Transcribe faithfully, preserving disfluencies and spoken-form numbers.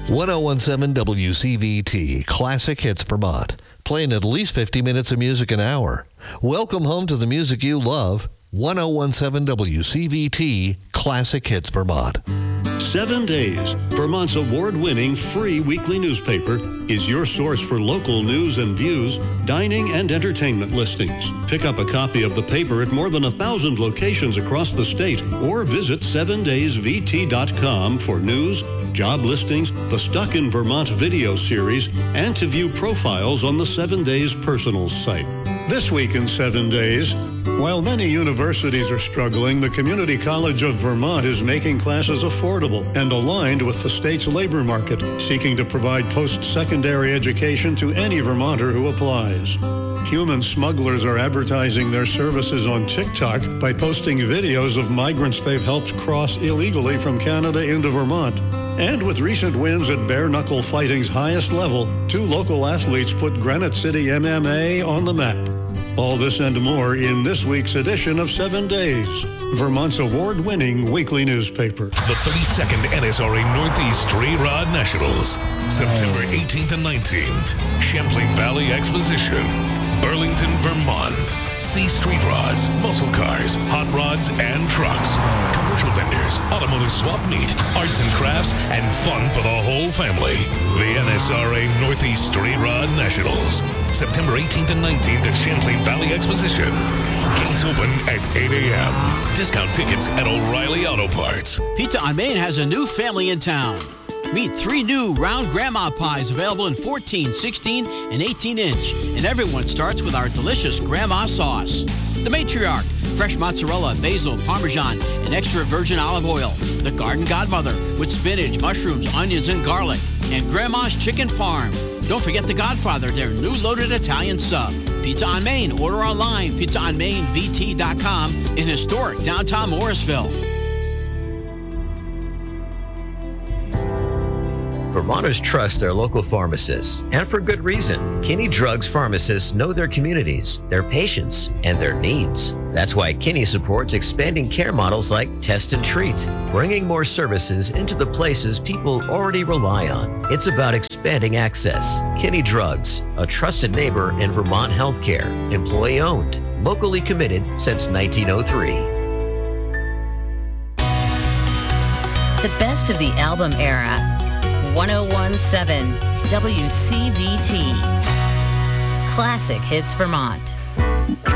ten seventeen W C V T, Classic Hits Vermont, playing at least fifty minutes of music an hour. Welcome home to the music you love. ten seventeen W C V T, Classic Hits Vermont. Seven Days, Vermont's award-winning free weekly newspaper, is your source for local news and views, dining and entertainment listings. Pick up a copy of the paper at more than a thousand locations across the state, or visit seven days v t dot com for news, job listings, the Stuck in Vermont video series, and to view profiles on the Seven Days Personals site. This week in Seven Days, while many universities are struggling, the Community College of Vermont is making classes affordable and aligned with the state's labor market, seeking to provide post-secondary education to any Vermonter who applies. Human smugglers are advertising their services on TikTok by posting videos of migrants they've helped cross illegally from Canada into Vermont. And with recent wins at bare-knuckle fighting's highest level, two local athletes put Granite City M M A on the map. All this and more in this week's edition of Seven Days, Vermont's award-winning weekly newspaper. The thirty-second N S R A Northeast Stray Rod Nationals, September eighteenth and nineteenth, Champlain Valley Exposition, Burlington, Vermont. See street rods, muscle cars, hot rods, and trucks. Commercial vendors, automotive swap meet, arts and crafts, and fun for the whole family. The N S R A Northeast Stray Rod Nationals, September eighteenth and nineteenth at Champlain Valley Exposition. Gates open at eight a.m. Discount tickets at O'Reilly Auto Parts. Pizza on Main has a new family in town. Meet three new round grandma pies available in fourteen, sixteen, and eighteen inch. And everyone starts with our delicious grandma sauce. The matriarch, fresh mozzarella, basil, parmesan, and extra virgin olive oil. The garden godmother with spinach, mushrooms, onions, and garlic. And grandma's chicken parm. Don't forget the Godfather, their new loaded Italian sub. Pizza on Main. Order online, pizza on main v t dot com in historic downtown Morrisville. Vermonters trust their local pharmacists, and for good reason. Kinney Drugs pharmacists know their communities, their patients, and their needs. That's why Kinney supports expanding care models like Test and Treat, bringing more services into the places people already rely on. It's about expanding access. Kinney Drugs, a trusted neighbor in Vermont healthcare, employee-owned, locally committed since nineteen oh three. The best of the album era. ten seventeen W C V T, Classic Hits Vermont.